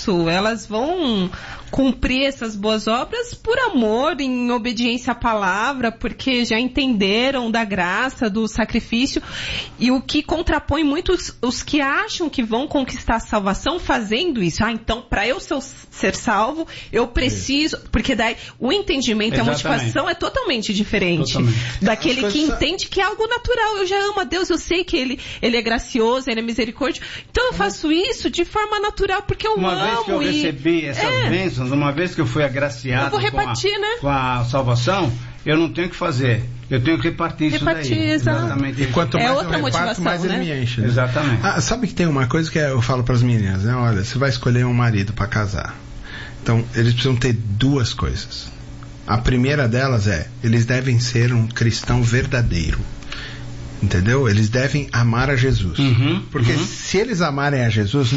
isso. Elas vão cumprir essas boas obras por amor, em obediência à palavra, porque já entenderam da graça, do sacrifício, e o que contrapõe muito os que acham que vão conquistar a salvação fazendo isso. Então, para eu ser salvo, eu preciso, porque daí o entendimento e a motivação é totalmente diferente daquele que entende que é algo natural. Eu já amo a Deus, eu sei que ele é gracioso, ele é misericórdia, então eu faço isso de forma natural, porque eu amo. Uma vez que eu recebi essas bênçãos, uma vez que eu fui agraciado com a salvação, eu não tenho o que fazer. Eu tenho que repartir isso daí. Exatamente. E quanto mais outra eu reparto, mais ele me enche. Né? Exatamente. Sabe que tem uma coisa que eu falo para as meninas, né? Olha, você vai escolher um marido para casar. Então, eles precisam ter duas coisas. A primeira delas eles devem ser um cristão verdadeiro. Entendeu? Eles devem amar a Jesus. Porque se eles amarem a Jesus,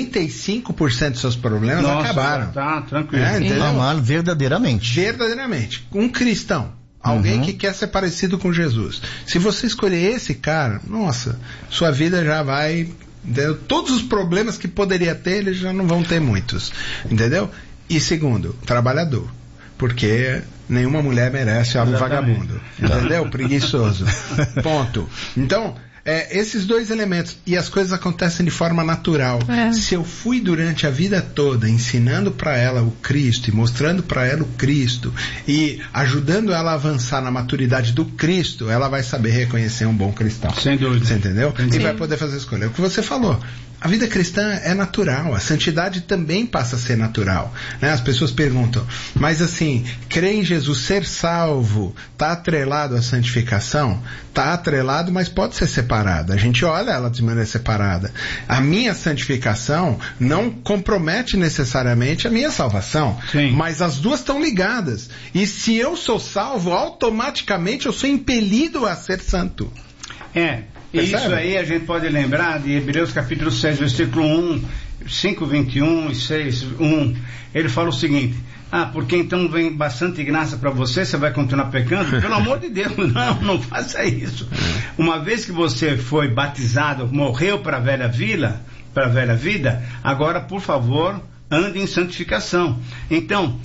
95% dos seus problemas acabaram. Tá, tranquilo. Amar verdadeiramente. Verdadeiramente. Um cristão. Alguém que quer ser parecido com Jesus. Se você escolher esse cara, nossa, sua vida já vai... Entendeu? Todos os problemas que poderia ter, eles já não vão ter muitos. Entendeu? E segundo, trabalhador. Porque nenhuma mulher merece homem vagabundo. Entendeu? Preguiçoso. Ponto. Então, esses dois elementos. E as coisas acontecem de forma natural. Se eu fui durante a vida toda ensinando para ela o Cristo e mostrando para ela o Cristo e ajudando ela a avançar na maturidade do Cristo, ela vai saber reconhecer um bom cristão. Sem dúvida. Você entendeu? E vai poder fazer a escolha. É o que você falou. A vida cristã é natural, a santidade também passa a ser natural, né? As pessoas perguntam, mas assim, crer em Jesus, ser salvo, está atrelado à santificação? Está atrelado, mas pode ser separado. A gente olha ela de maneira separada. A minha santificação não compromete necessariamente a minha salvação, mas as duas estão ligadas. E se eu sou salvo, automaticamente eu sou impelido a ser santo. Isso aí a gente pode lembrar de Hebreus capítulo 6, versículo 1, 5, 21 e 6, 1. Ele fala o seguinte: porque então vem bastante graça para você vai continuar pecando? Pelo amor de Deus, não faça isso. Uma vez que você foi batizado, morreu para a velha vida, agora, por favor, ande em santificação. Então,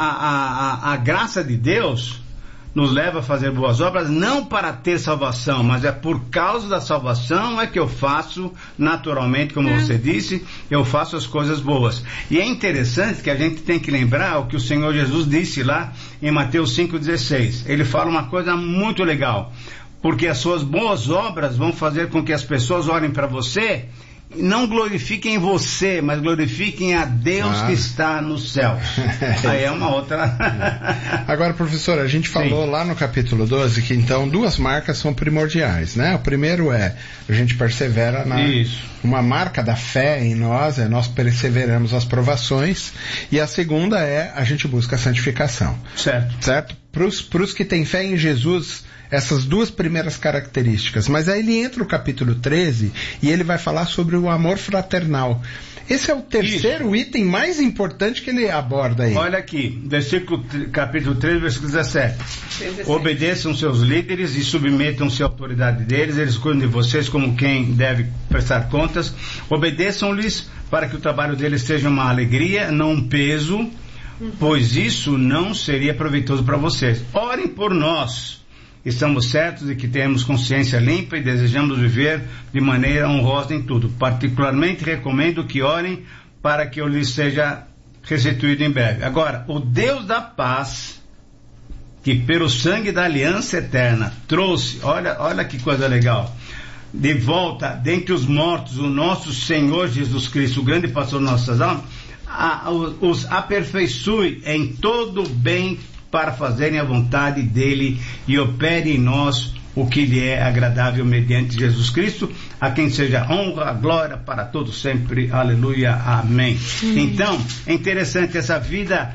a graça de Deus nos leva a fazer boas obras, não para ter salvação, mas é por causa da salvação que eu faço naturalmente, como você disse, eu faço as coisas boas. E é interessante que a gente tem que lembrar o que o Senhor Jesus disse lá em Mateus 5,16. Ele fala uma coisa muito legal, porque as suas boas obras vão fazer com que as pessoas olhem para você, não glorifiquem você, mas glorifiquem a Deus que está nos céus. Aí é uma outra... Agora, professor, a gente falou lá no capítulo 12 que então duas marcas são primordiais, né? O primeiro a gente persevera uma marca da fé em nós, nós perseveramos as provações, e a segunda a gente busca a santificação. Certo? Para os que têm fé em Jesus, essas duas primeiras características. Mas aí ele entra no capítulo 13 e ele vai falar sobre o amor fraternal. Esse é o terceiro item mais importante que ele aborda aí. Olha aqui, capítulo 13, versículo 17. Obedeçam seus líderes e submetam-se à autoridade deles, eles cuidam de vocês como quem deve prestar contas. Obedeçam-lhes para que o trabalho deles seja uma alegria, não um peso, pois isso não seria proveitoso para vocês. Orem por nós. Estamos certos de que temos consciência limpa e desejamos viver de maneira honrosa em tudo. Particularmente recomendo que orem para que eu lhes seja restituído em breve. Agora, o Deus da paz, que pelo sangue da aliança eterna trouxe, olha que coisa legal, de volta dentre os mortos o nosso Senhor Jesus Cristo, o grande pastor de nossas almas, os aperfeiçoe em todo bem para fazerem a vontade dele e opere em nós o que lhe é agradável mediante Jesus Cristo, a quem seja honra, glória para todos sempre, aleluia, amém. Então, é interessante essa vida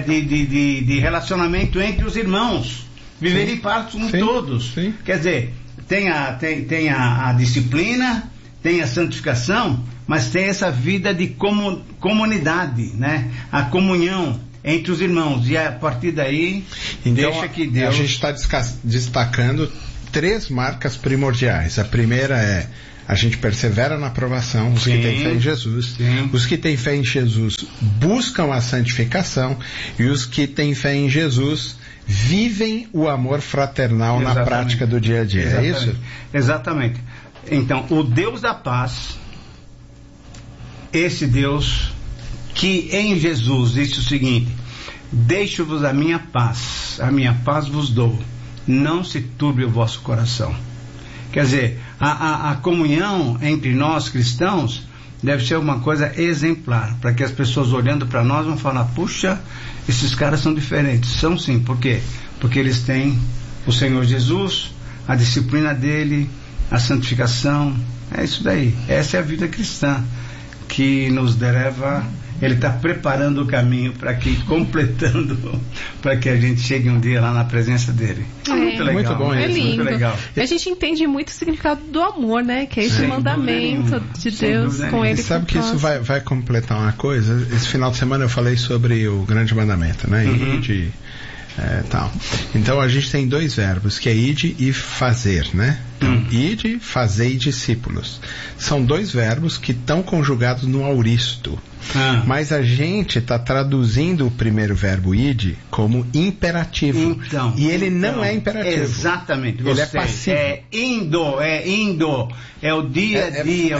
de relacionamento entre os irmãos, viver em paz com todos. Quer dizer, tem a disciplina, tem a santificação, mas tem essa vida de comunidade, né? A comunhão entre os irmãos, e a partir daí então, deixa que Deus... A gente está destacando três marcas primordiais. A primeira é a gente persevera na aprovação, os que têm fé em Jesus. Sim. Os que têm fé em Jesus buscam a santificação, e os que têm fé em Jesus vivem o amor fraternal na prática do dia a dia. É isso? Exatamente. Então, o Deus da paz, esse Deus que em Jesus disse o seguinte: deixo-vos a minha paz vos dou, não se turbe o vosso coração. Quer dizer, a comunhão entre nós cristãos deve ser uma coisa exemplar, para que as pessoas olhando para nós vão falar: puxa, esses caras são diferentes. São sim, por quê? Porque eles têm o Senhor Jesus, a disciplina dele, a santificação. É isso daí, essa é a vida cristã que nos leva. Ele está preparando o caminho para que, completando, para que a gente chegue um dia lá na presença dele. Muito legal. Muito bom, é lindo. Muito legal. A gente entende muito o significado do amor, né? Que é esse mandamento de Deus com ele. E sabe que isso vai completar uma coisa? Esse final de semana eu falei sobre o grande mandamento, né? Ide, tal. Então a gente tem 2 verbos, que é ide e fazer, né? Então, ide, fazei discípulos. São 2 verbos que estão conjugados no auristo. Mas a gente está traduzindo o primeiro verbo ide como imperativo. E ele não é imperativo. Exatamente. Ele é passivo. É indo. É o dia a dia.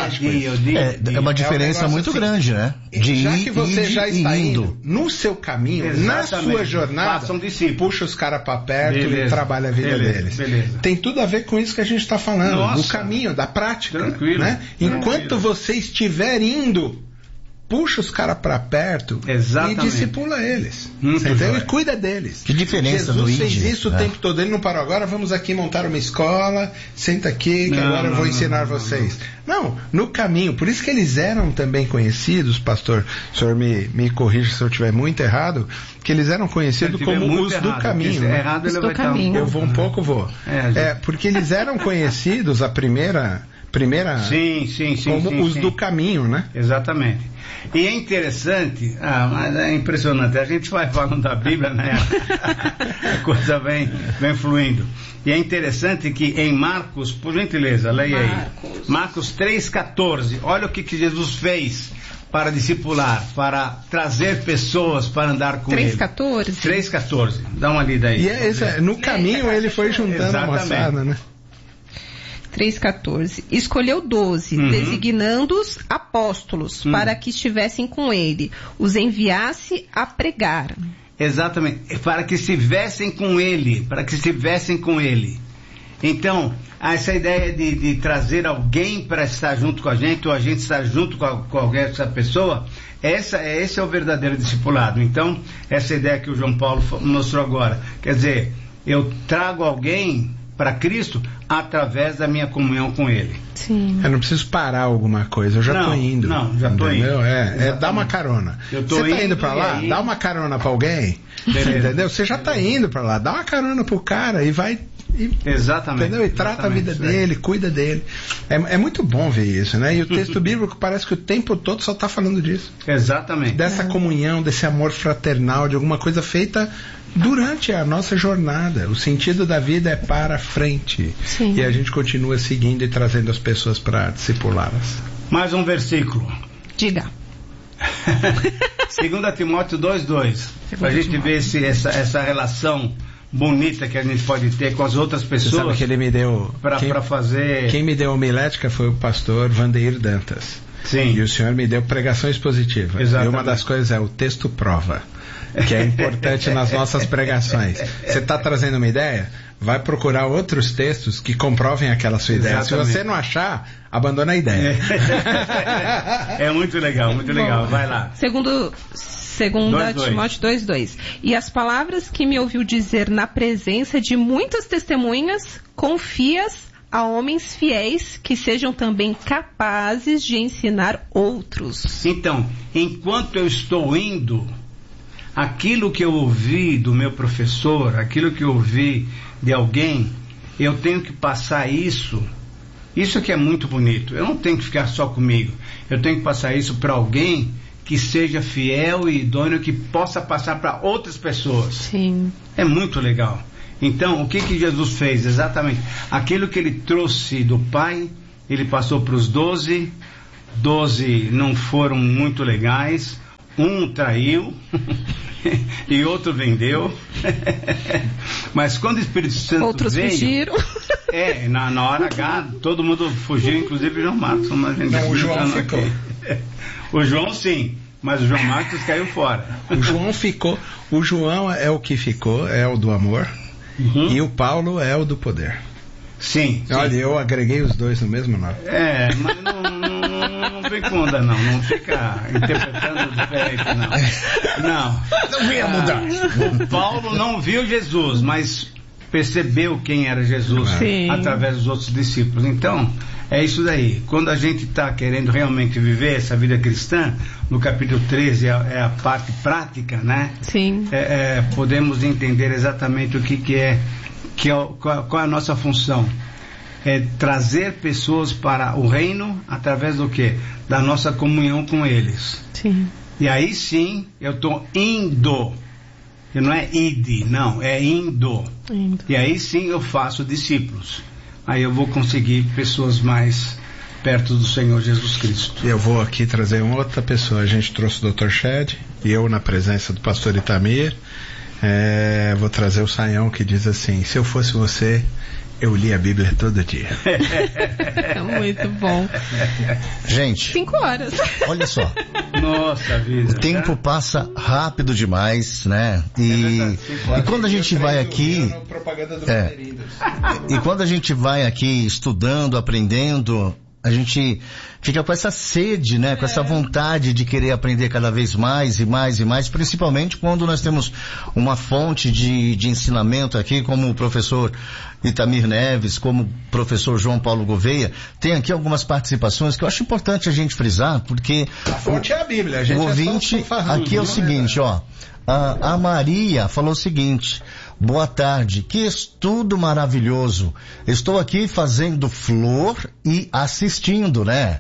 É uma diferença muito assim, grande, né? Já que você já está indo no seu caminho, na sua jornada, puxa os caras para perto e trabalha a vida deles. Tem tudo a ver com isso que a gente está falando. Do caminho, da prática. Tranquilo. Né? Enquanto você estiver indo, puxa os caras para perto e discipula eles. Entendeu? E cuida deles. Que diferença do Jesus ide, fez isso o tempo todo. Ele não parou agora, vamos aqui montar uma escola, senta aqui que agora eu vou ensinar vocês. Não, no caminho. Por isso que eles eram também conhecidos, pastor, o senhor me corrija se eu estiver muito errado, que eles eram conhecidos como os do caminho. Né? Errado, ele vai caminho. Eu vou um pouco, vou. Porque eles eram conhecidos, a primeira como os do caminho, né? Exatamente. E é interessante, mas é impressionante, a gente vai falando da Bíblia, né? A coisa vem fluindo. E é interessante que em Marcos, por gentileza, leia aí. Marcos 3,14, olha o que Jesus fez para discipular, para trazer pessoas para andar com ele. 3,14, dá uma lida aí. E no caminho ele foi juntando a moçada, né? 3,14. Escolheu 12, designando-os apóstolos, para que estivessem com ele, os enviasse a pregar. Exatamente, para que estivessem com ele, Então, essa ideia de trazer alguém para estar junto com a gente, ou a gente estar junto com alguém, essa pessoa, esse é o verdadeiro discipulado. Então, essa ideia que o João Paulo mostrou agora, quer dizer, eu trago alguém para Cristo através da minha comunhão com Ele. Sim. Eu não preciso parar alguma coisa, eu já estou indo. Não, já estou indo. Dar uma carona. Você está indo para lá, dá uma carona para alguém. Entendeu? Você já está indo para lá, dá uma carona pro cara e vai. Exatamente. Entendeu? E trata a vida dele, cuida dele. É muito bom ver isso, né? E o texto bíblico parece que o tempo todo só está falando disso. Exatamente. Dessa comunhão, desse amor fraternal, de alguma coisa feita durante a nossa jornada. O sentido da vida é para frente. Sim. E a gente continua seguindo e trazendo as pessoas para discipulá-las. Mais um versículo. Diga. 2 Timóteo 2,2. Para a gente ver essa relação bonita que a gente pode ter com as outras pessoas. Você sabe que ele me deu para fazer. Quem me deu a homilética foi o pastor Vandeir Dantas. Sim. E o senhor me deu pregações positivas. Exatamente. E uma das coisas é o texto prova, que é importante nas nossas pregações. Você está trazendo uma ideia? Vai procurar outros textos que comprovem aquela sua ideia. Exatamente. Se você não achar, abandona a ideia. É muito legal, muito legal. Vai lá. Segundo Timóteo 2,2. E as palavras que me ouviu dizer na presença de muitas testemunhas, confias a homens fiéis que sejam também capazes de ensinar outros. Então, enquanto eu estou indo, aquilo que eu ouvi do meu professor, aquilo que eu ouvi de alguém, eu tenho que passar isso. Isso que é muito bonito. Eu não tenho que ficar só comigo. Eu tenho que passar isso para alguém que seja fiel e idôneo, que possa passar para outras pessoas. Sim. É muito legal. Então, o que Jesus fez? Exatamente aquilo que ele trouxe do Pai, ele passou para os 12 não foram muito legais, um traiu e outro vendeu, mas quando o Espírito Santo outros veio, fugiram. Na hora H todo mundo fugiu, inclusive o João Marcos. Não, o João ficou. O João sim, mas o João Marcos caiu fora. O João ficou. O João é o que ficou, é o do amor, e o Paulo é o do poder. Sim. Olha, eu agreguei os dois no mesmo nome. Mas não vem com onda, não fica interpretando diferente, não venha mudar. O Paulo não viu Jesus, mas percebeu quem era Jesus através dos outros discípulos. Então, é isso daí. Quando a gente está querendo realmente viver essa vida cristã, no capítulo 13 é a parte prática, né? Sim. Podemos entender exatamente o que é, qual é a nossa função. É trazer pessoas para o reino através do quê? Da nossa comunhão com eles. Sim. E aí sim, eu estou indo. E não é ide, não, é indo. E aí sim eu faço discípulos. Aí eu vou conseguir pessoas mais perto do Senhor Jesus Cristo. Eu vou aqui trazer uma outra pessoa. A gente trouxe o Dr. Shed e eu na presença do pastor Itamir. Vou trazer o Saião, que diz assim: se eu fosse você, eu li a Bíblia todo dia. Muito bom. Gente, 5 horas. Olha só. Nossa vida. O tempo passa rápido demais, né? E quando a gente vai aqui, e quando a gente vai aqui estudando, aprendendo, a gente fica com essa sede, né? Com essa vontade de querer aprender cada vez mais e mais e mais, principalmente quando nós temos uma fonte de ensinamento aqui, como o professor Itamir Neves, como o professor João Paulo Gouveia. Tem aqui algumas participações que eu acho importante a gente frisar, porque a fonte é a Bíblia, a gente o ouvinte aqui é o seguinte, ó. A Maria falou o seguinte: boa tarde, que estudo maravilhoso. Estou aqui fazendo flor e assistindo, né?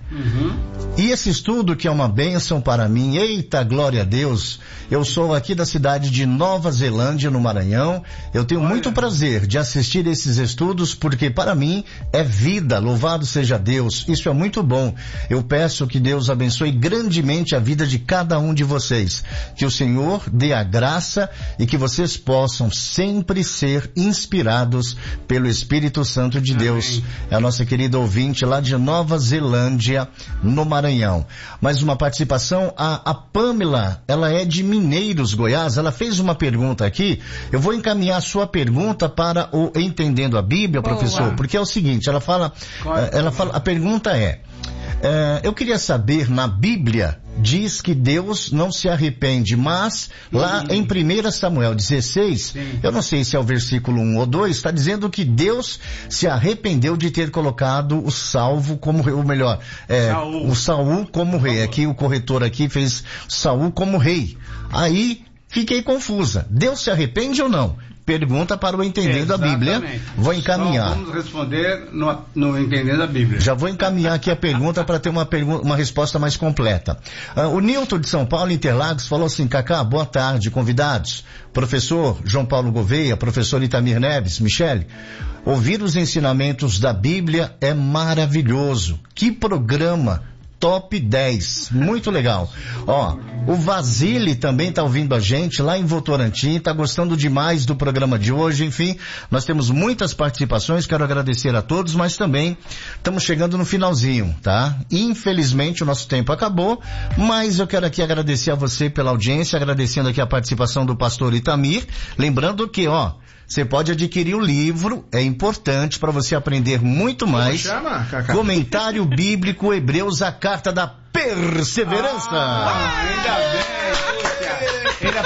E esse estudo que é uma bênção para mim, eita, glória a Deus. Eu sou aqui da cidade de Nova Zelândia, no Maranhão. Eu tenho muito prazer de assistir esses estudos, porque para mim é vida, louvado seja Deus. Isso é muito bom. Eu peço que Deus abençoe grandemente a vida de cada um de vocês. Que o Senhor dê a graça e que vocês possam sempre ser inspirados pelo Espírito Santo de Deus. É a nossa querida ouvinte lá de Nova Zelândia, no Maranhão. Mais uma participação, a Pamela, ela é de Mineiros, Goiás. Ela fez uma pergunta aqui. Eu vou encaminhar a sua pergunta para o Entendendo a Bíblia, professor, porque é o seguinte, ela fala, a pergunta é, eu queria saber, na Bíblia diz que Deus não se arrepende, mas lá em 1 Samuel 16, eu não sei se é o versículo 1 ou 2, está dizendo que Deus se arrependeu de ter colocado o Salvo como rei, ou melhor, o Saul como rei. Aqui o corretor aqui fez Saul como rei. Aí fiquei confusa. Deus se arrepende ou não? Pergunta para o Entendendo a Bíblia. Vou encaminhar. Só vamos responder no Entendendo a Bíblia. Já vou encaminhar aqui a pergunta para ter uma resposta mais completa. O Nilton de São Paulo, Interlagos, falou assim: Cacá, boa tarde, convidados. Professor João Paulo Gouveia, professor Itamir Neves, Michele, ouvir os ensinamentos da Bíblia é maravilhoso. Que programa! Top 10, muito legal. Ó, o Vasile também tá ouvindo a gente lá em Votorantim, tá gostando demais do programa de hoje. Enfim, nós temos muitas participações, quero agradecer a todos, mas também estamos chegando no finalzinho, tá? Infelizmente o nosso tempo acabou, mas eu quero aqui agradecer a você pela audiência, agradecendo aqui a participação do pastor Itamir, lembrando que, ó, você pode adquirir o livro, é importante para você aprender muito mais. Como chama, Cacá? Comentário Bíblico Hebreus, a Carta da Perseverança. Ainda bem, ele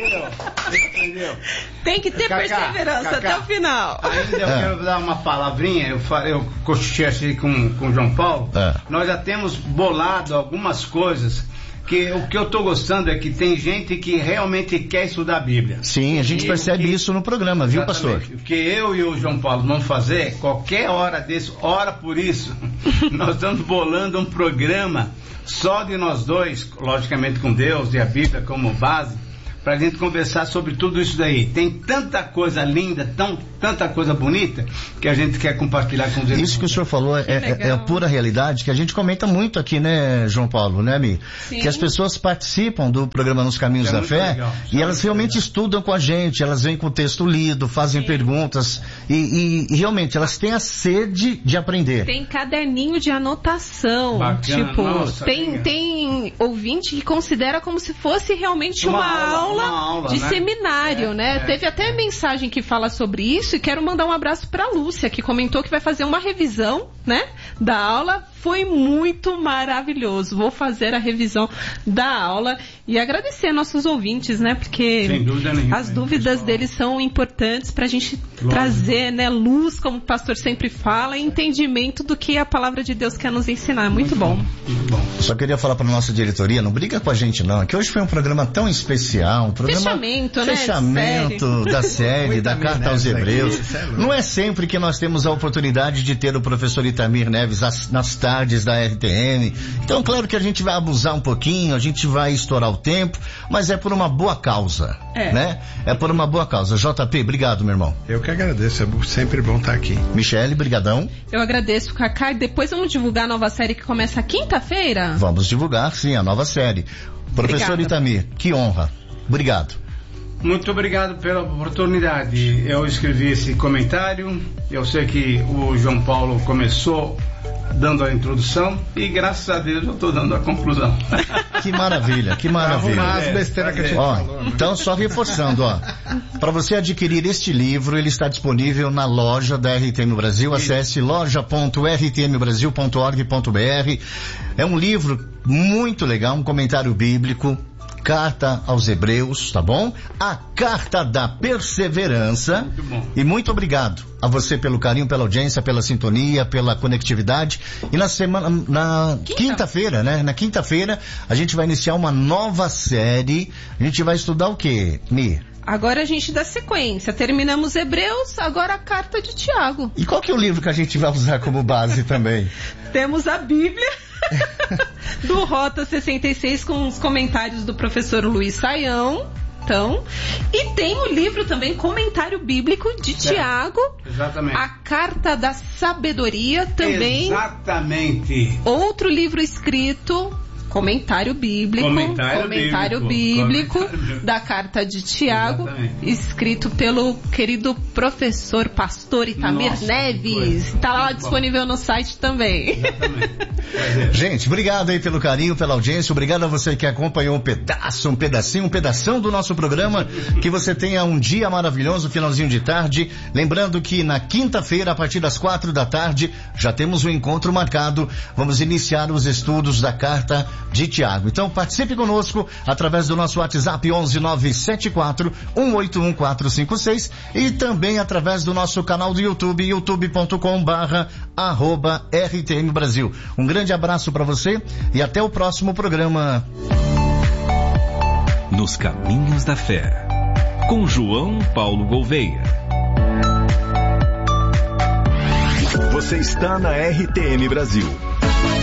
aprendeu. Tem que ter perseverança até o final. Ainda eu quero dar uma palavrinha, eu cochichei assim com o João Paulo. Nós já temos bolado algumas coisas. Que o que eu estou gostando é que tem gente que realmente quer estudar a Bíblia. Sim, a gente percebe isso no programa, viu, pastor? O que eu e o João Paulo vamos fazer, qualquer hora desse, ora por isso. Nós estamos bolando um programa só de nós dois, logicamente com Deus e a Bíblia como base, pra gente conversar sobre tudo isso daí. Tem tanta coisa linda, tanta coisa bonita, que a gente quer compartilhar com os irmãos. Isso que o senhor falou é a pura realidade, que a gente comenta muito aqui, né, João Paulo, né, Mi? Sim. Que as pessoas participam do programa Nos Caminhos da Fé, legal. e elas realmente estudam com a gente, elas vêm com o texto lido, fazem perguntas, e realmente elas têm a sede de aprender. Tem caderninho de anotação. Bacana. Tipo, Nossa, tem ouvinte que considera como se fosse realmente uma aula de né? seminário, né? Teve até mensagem que fala sobre isso, e quero mandar um abraço pra Lúcia, que comentou que vai fazer uma revisão, né, da aula. Foi muito maravilhoso. Vou fazer a revisão da aula e agradecer nossos ouvintes, né? Porque Sem dúvida nenhuma, as dúvidas deles são importantes pra gente trazer, né, luz, como o pastor sempre fala, e entendimento do que a palavra de Deus quer nos ensinar. Muito bom. Muito bom. Só queria falar para nossa diretoria, não briga com a gente não, é que hoje foi um programa tão especial, um programa Fechamento, da série, da Itamir Carta aos Neves Hebreus. aqui, Não é sempre que nós temos a oportunidade de ter o professor Itamir Neves nas tardes da RTM. Então, claro que a gente vai abusar um pouquinho, a gente vai estourar o tempo, mas é por uma boa causa, né? É por uma boa causa. JP, obrigado, meu irmão. Eu que agradeço, é sempre bom estar aqui. Michele, brigadão. Eu agradeço, Cacá. E depois vamos divulgar a nova série que começa quinta-feira? Vamos divulgar, sim, a nova série. Professor Obrigada. Itamir, que honra. Obrigado. Muito obrigado pela oportunidade. Eu escrevi esse comentário. Eu sei que o João Paulo começou dando a introdução e graças a Deus eu estou dando a conclusão. Que maravilha, que Arrumar maravilha. as besteiras que a gente Ó, falou. Né? então só reforçando, ó, para você adquirir este livro, ele está disponível na loja da RTM Brasil. Acesse loja.rtmbrasil.org.br. É um livro muito legal, um comentário bíblico, Carta aos Hebreus, tá bom? A Carta da Perseverança. Muito bom. E muito obrigado a você pelo carinho, pela audiência, pela sintonia, pela conectividade. E na quinta-feira, né? Na quinta-feira, a gente vai iniciar uma nova série. A gente vai estudar o quê, Mi? Agora a gente dá sequência. Terminamos Hebreus, agora a carta de Tiago. E qual que é o livro que a gente vai usar como base também? Temos a Bíblia do Rota 66 com os comentários do professor Luiz Saião. Então, e tem o livro também, Comentário Bíblico de Tiago. Exatamente. A Carta da Sabedoria também. Exatamente. Outro livro escrito, Comentário Bíblico da Carta de Tiago, Exatamente. escrito pelo querido professor pastor Itamir Nossa, Neves. Está lá disponível no site também. Exatamente. Gente, obrigado aí pelo carinho, pela audiência, obrigado a você que acompanhou um pedação do nosso programa. Que você tenha um dia maravilhoso, finalzinho de tarde. Lembrando que na quinta-feira, a partir das 4 da tarde, já temos um encontro marcado. Vamos iniciar os estudos da Carta de Tiago. Então participe conosco através do nosso WhatsApp 11974-181456 e também através do nosso canal do YouTube, youtube.com/RTM Brasil. Um grande abraço para você e até o próximo programa. Nos Caminhos da Fé, com João Paulo Gouveia. Você está na RTM Brasil.